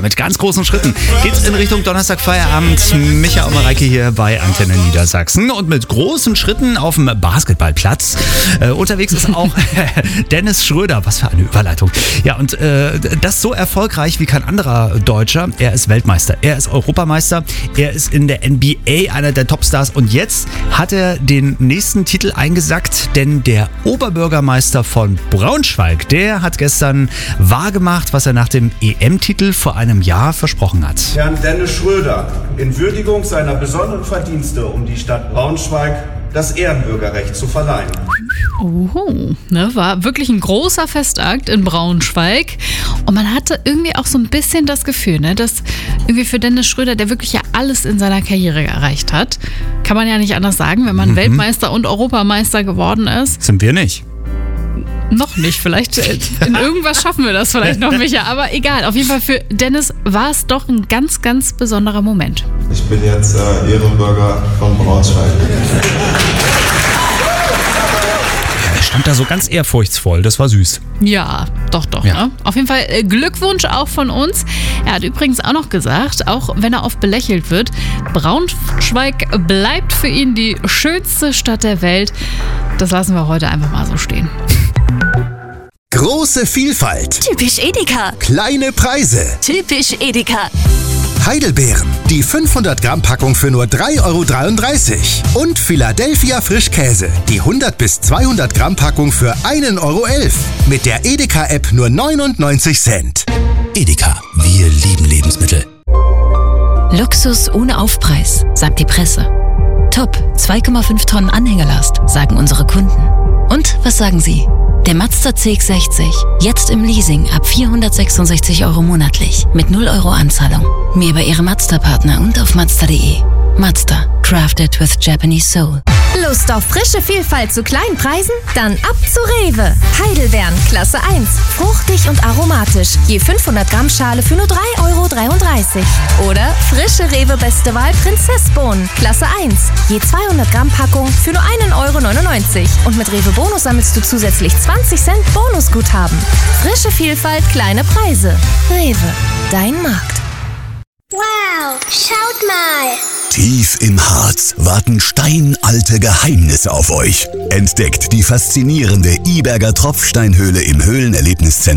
mit ganz großen Schritten geht's in Richtung Donnerstag Feierabend. Micha und Mareike hier bei Antenne Niedersachsen. Und mit großen Schritten auf dem Basketballplatz. Unterwegs ist auch Dennis Schröder. Was für eine Überleitung. Ja, und das so erfolgreich wie kein anderer Deutscher. Er ist Weltmeister, er ist Europameister, er ist in der NBA einer der Topstars. Und jetzt hat er den nächsten Titel eingesackt, denn der Oberbürgermeister von Braunschweig, der hat gestern wahrgemacht, was er nach dem EM-Titel vor einem Jahr versprochen hat. Herrn Dennis Schröder, in Würdigung seiner besonderen Verdienste um die Stadt Braunschweig das Ehrenbürgerrecht zu verleihen. Oho, war wirklich ein großer Festakt in Braunschweig. Und man hatte irgendwie auch so ein bisschen das Gefühl, dass irgendwie für Dennis Schröder, der wirklich ja alles in seiner Karriere erreicht hat, kann man ja nicht anders sagen, wenn man Weltmeister und Europameister geworden ist. Sind wir nicht. Noch nicht, vielleicht in irgendwas schaffen wir das vielleicht noch, Micha, aber egal. Auf jeden Fall für Dennis war es doch ein ganz, ganz besonderer Moment. Ich bin jetzt Ehrenbürger von Braunschweig. Er stand da so ganz ehrfurchtsvoll, das war süß. Ja, doch. Ja. Ne? Auf jeden Fall Glückwunsch auch von uns. Er hat übrigens auch noch gesagt, auch wenn er oft belächelt wird, Braunschweig bleibt für ihn die schönste Stadt der Welt. Das lassen wir heute einfach mal so stehen. Große Vielfalt. Typisch Edeka. Kleine Preise. Typisch Edeka. Heidelbeeren. Die 500 Gramm Packung für nur 3,33 €. Und Philadelphia Frischkäse. Die 100 bis 200 Gramm Packung für 1,11 € Mit der Edeka-App nur 99 Cent. Edeka, wir lieben Lebensmittel. Luxus ohne Aufpreis, sagt die Presse. Top, 2,5 Tonnen Anhängelast, sagen unsere Kunden. Und was sagen Sie? Der Mazda CX-60, jetzt im Leasing ab 466 € monatlich, mit 0 € Anzahlung. Mehr bei Ihrem Mazda-Partner und auf Mazda.de. Mazda, crafted with Japanese soul. Lust auf frische Vielfalt zu kleinen Preisen? Dann ab zu Rewe. Heidelbeeren, Klasse 1. Fruchtig und aromatisch. Je 500 Gramm Schale für nur 3,33 € Oder frische Rewe Beste Wahl Prinzessbohnen, Klasse 1. Je 200 Gramm Packung für nur 1,99 € Und mit Rewe Bonus sammelst du zusätzlich 20 Cent Bonusguthaben. Frische Vielfalt, kleine Preise. Rewe, dein Markt. Wow, schaut mal! Tief im Harz warten steinalte Geheimnisse auf euch. Entdeckt die faszinierende Iberger Tropfsteinhöhle im Höhlenerlebniszentrum.